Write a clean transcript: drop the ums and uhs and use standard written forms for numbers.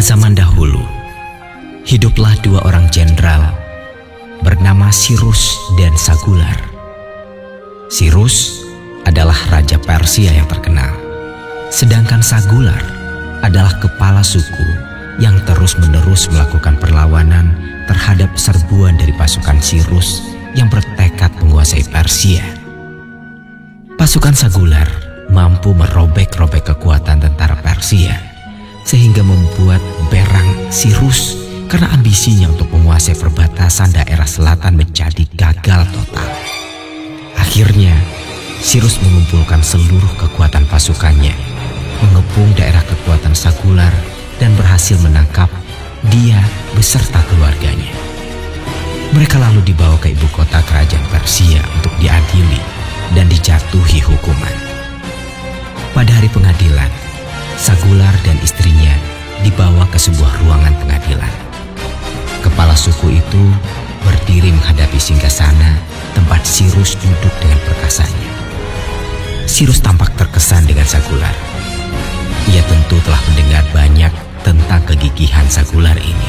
zaman dahulu, hiduplah dua orang jenderal bernama Cyrus dan Sagular. Cyrus adalah raja Persia yang terkenal, sedangkan Sagular adalah kepala suku yang terus-menerus melakukan perlawanan terhadap serbuan dari pasukan Cyrus yang bertekad menguasai Persia. Pasukan Sagular mampu merobek-robek kekuatan tentara Persia, sehingga membuat berang Cyrus karena ambisinya untuk menguasai perbatasan daerah selatan menjadi gagal total. Akhirnya, Cyrus mengumpulkan seluruh kekuatan pasukannya, mengepung daerah kekuatan Sagular dan berhasil menangkap dia beserta keluarganya. Mereka lalu dibawa ke ibu kota kerajaan Persia untuk diadili dan dijatuhi hukuman. Pada hari pengadilan, Sagular dan istrinya dibawa ke sebuah ruangan pengadilan. Kepala suku itu berdiri menghadapi singgasana tempat Cyrus duduk dengan perkasanya. Cyrus tampak terkesan dengan Sagular. Ia tentu telah mendengar banyak tentang kegigihan Sagular ini.